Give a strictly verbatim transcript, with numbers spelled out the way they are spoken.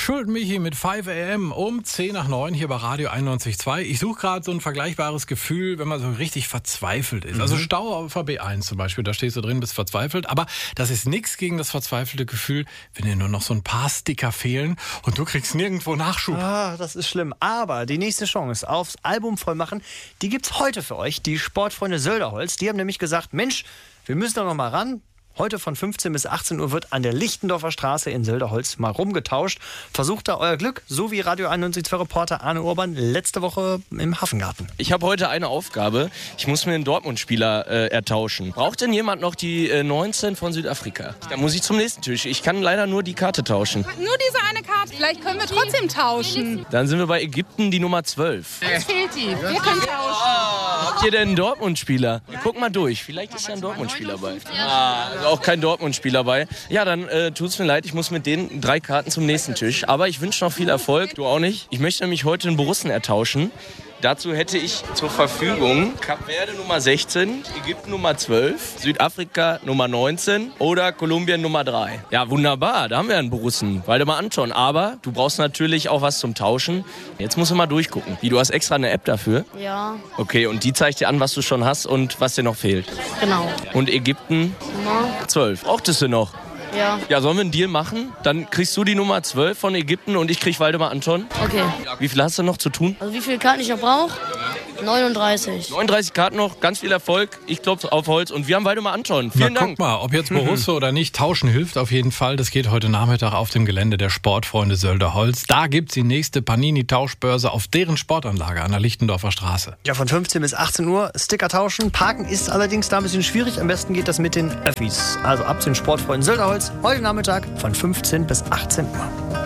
Schuld Michi mit fünf a m um zehn nach neun hier bei Radio einundneunzig Komma zwei. Ich suche gerade so ein vergleichbares Gefühl, wenn man so richtig verzweifelt ist. Mhm. Also Stau auf der B eins zum Beispiel, da stehst du drin, bist verzweifelt. Aber das ist nichts gegen das verzweifelte Gefühl, wenn dir nur noch so ein paar Sticker fehlen und du kriegst nirgendwo Nachschub. Ah, das ist schlimm. Aber die nächste Chance aufs Album vollmachen, die gibt's heute für euch. Die Sportfreunde Sölderholz, die haben nämlich gesagt, Mensch, wir müssen doch noch mal ran. Heute von fünfzehn bis achtzehn Uhr wird an der Lichtendorfer Straße in Sölderholz mal rumgetauscht. Versucht da euer Glück, so wie Radio einundneunzig Komma zwei Reporter Arne Urban letzte Woche im Hafengarten. Ich habe heute eine Aufgabe. Ich muss mir einen Dortmund-Spieler äh, ertauschen. Braucht denn jemand noch die äh, neunzehn von Südafrika? Da muss ich zum nächsten Tisch. Ich kann leider nur die Karte tauschen. Nur diese eine Karte. Vielleicht können wir trotzdem tauschen. Dann sind wir bei Ägypten die Nummer zwölf. Jetzt fehlt die. Wir können tauschen. Oh, habt ihr denn einen Dortmund-Spieler? Ja, guck mal durch. Vielleicht ist ja ein Dortmund-Spieler bei. Ah, also auch kein Dortmund-Spieler bei. Ja, dann äh, tut's mir leid. Ich muss mit den drei Karten zum nächsten Tisch. Aber ich wünsche noch viel Erfolg. Du auch nicht. Ich möchte nämlich heute einen Borussen ertauschen. Dazu hätte ich zur Verfügung Kap Verde Nummer sechzehn, Ägypten Nummer zwölf, Südafrika Nummer neunzehn oder Kolumbien Nummer drei. Ja, wunderbar, da haben wir einen Borussen. Waldemar Anton. Aber du brauchst natürlich auch was zum Tauschen. Jetzt musst du mal durchgucken. Wie, du hast extra eine App dafür? Ja. Okay, und die zeigt dir an, was du schon hast und was dir noch fehlt. Genau. Und Ägypten? Nummer zwölf. Brauchtest du noch? Ja. Ja, sollen wir einen Deal machen? Dann kriegst du die Nummer zwölf von Ägypten und ich krieg Waldemar Anton. Okay. Wie viel hast du noch zu tun? Also wie viele Karten ich noch brauche? neununddreißig. neununddreißig Karten noch, ganz viel Erfolg. Ich klopfe auf Holz und wir haben Waldemar Anton. Vielen Na, Dank. Guck mal, ob jetzt Borusse oder nicht, tauschen hilft auf jeden Fall. Das geht heute Nachmittag auf dem Gelände der Sportfreunde Sölderholz. Da gibt's die nächste Panini-Tauschbörse auf deren Sportanlage an der Lichtendorfer Straße. Ja, von fünfzehn bis achtzehn Uhr Sticker tauschen. Parken ist allerdings da ein bisschen schwierig. Am besten geht das mit den Öffis. Also ab zu den Sportfreunden Sölderholz. Heute Nachmittag von fünfzehn bis achtzehn Uhr.